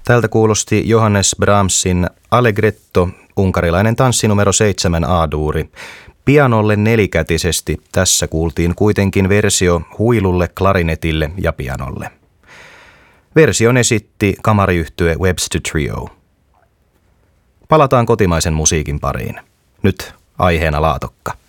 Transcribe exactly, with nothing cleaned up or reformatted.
Tältä kuulosti Johannes Brahmsin Allegretto, unkarilainen tanssi numero seitsemän A-duuri. Pianolle nelikätisesti tässä kuultiin kuitenkin versio huilulle, klarinetille ja pianolle. Version esitti kamariyhtye Webster Trio. Palataan kotimaisen musiikin pariin. Nyt aiheena laatokka.